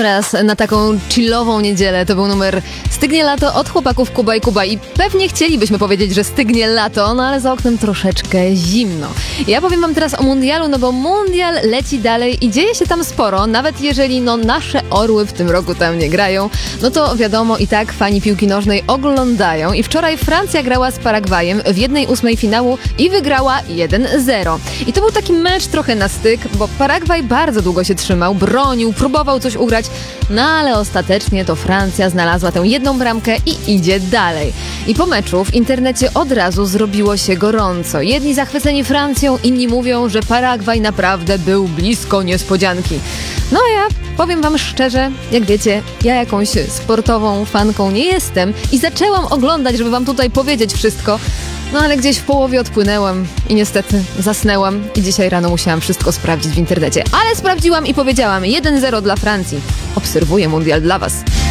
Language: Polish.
raz na taką chillową niedzielę. To był numer Stygnie lato od chłopaków Kuba i Kuba. I pewnie chcielibyśmy powiedzieć, że stygnie lato, no ale za oknem troszeczkę zimno. Ja powiem wam teraz o mundialu, no bo mundial leci dalej i dzieje się tam sporo. Nawet jeżeli nasze orły w tym roku tam nie grają, no to wiadomo, i tak fani piłki nożnej oglądają. I wczoraj Francja grała z Paragwajem w 1/8 finału i wygrała 1-0. I to był taki mecz trochę na styk, bo Paragwaj bardzo długo się trzymał, bronił, próbował coś ugrać, no ale ostatecznie to Francja znalazła tę jedną bramkę i idzie dalej. I po meczu w internecie od razu zrobiło się gorąco. Jedni zachwyceni Francją, inni mówią, że Paragwaj naprawdę był blisko niespodzianki. No a ja powiem wam szczerze, jak wiecie, ja jakąś sportową fanką nie jestem i zaczęłam oglądać, żeby wam tutaj powiedzieć wszystko. No ale gdzieś w połowie odpłynęłam i niestety zasnęłam i dzisiaj rano musiałam wszystko sprawdzić w internecie. Ale sprawdziłam i powiedziałam 1-0 dla Francji. Obserwuję mundial dla was.